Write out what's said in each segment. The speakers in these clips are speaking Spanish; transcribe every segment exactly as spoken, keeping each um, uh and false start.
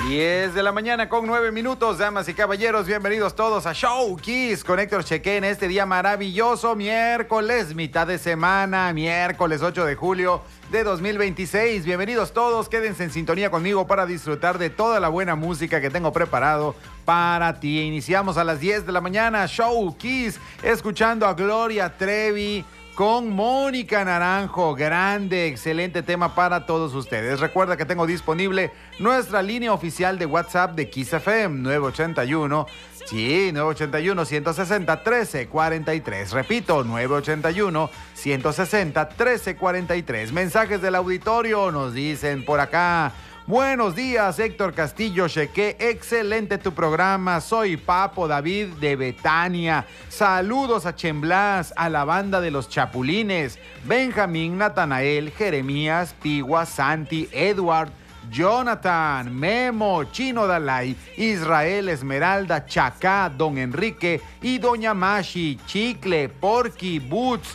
diez de la mañana con nueve minutos, damas y caballeros, bienvenidos todos a Show Kiss con Héctor Chequé en este día maravilloso, miércoles, mitad de semana, miércoles ocho de julio de dos mil veintiséis. Bienvenidos todos, quédense en sintonía conmigo para disfrutar de toda la buena música que tengo preparado para ti. Iniciamos a las diez de la mañana, Show Kiss, escuchando a Gloria Trevi con Mónica Naranjo. Grande, excelente tema para todos ustedes. Recuerda que tengo disponible nuestra línea oficial de WhatsApp de Kiss F M, nueve ochenta y uno, sí, nueve ochenta y uno, ciento sesenta, trece cuarenta y tres. Repito, nueve ochenta y uno, ciento sesenta, trece cuarenta y tres. Mensajes del auditorio nos dicen por acá: buenos días, Héctor Castillo Chequé, excelente tu programa, soy Papo David de Betania, saludos a Chemblas, a la banda de los Chapulines, Benjamín, Natanael, Jeremías, Pigua, Santi, Edward, Jonathan, Memo, Chino Dalai, Israel, Esmeralda, Chacá, Don Enrique y Doña Mashi, Chicle, Porky, Boots,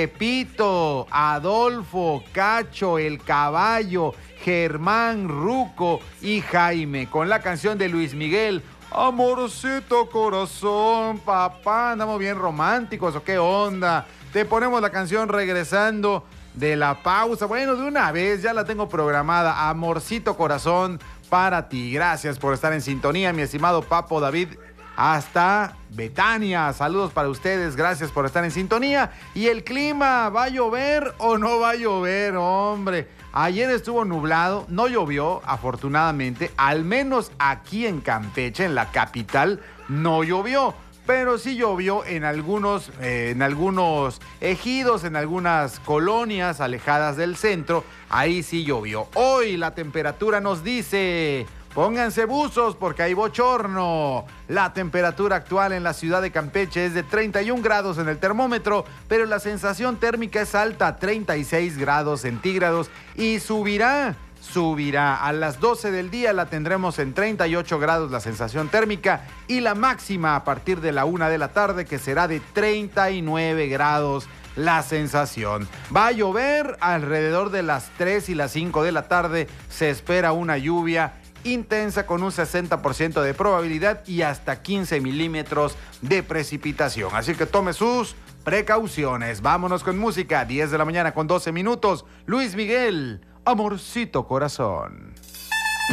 Chepito, Adolfo, Cacho, El Caballo, Germán, Ruco y Jaime, con la canción de Luis Miguel, Amorcito Corazón. Papá, andamos bien románticos, ¿o qué onda? Te ponemos la canción regresando de la pausa. Bueno, de una vez ya la tengo programada, Amorcito Corazón para ti. Gracias por estar en sintonía, mi estimado Papo David, hasta Betania. Saludos para ustedes, gracias por estar en sintonía. ¿Y el clima? ¿Va a llover o no va a llover, hombre? Ayer estuvo nublado, no llovió, afortunadamente, al menos aquí en Campeche, en la capital, no llovió. Pero sí llovió en algunos, eh, en algunos ejidos, en algunas colonias alejadas del centro. Ahí sí llovió. Hoy la temperatura nos dice: pónganse buzos porque hay bochorno. La temperatura actual en la ciudad de Campeche es de treinta y un grados en el termómetro, pero la sensación térmica es alta, treinta y seis grados centígrados, y subirá. Subirá. A las doce del día la tendremos en treinta y ocho grados la sensación térmica, y la máxima a partir de la una de la tarde, que será de treinta y nueve grados la sensación. Va a llover alrededor de las tres y las cinco de la tarde. Se espera una lluvia intensa con un sesenta por ciento de probabilidad y hasta quince milímetros de precipitación. Así que tome sus precauciones. Vámonos con música. diez de la mañana con doce minutos. Luis Miguel, Amorcito Corazón.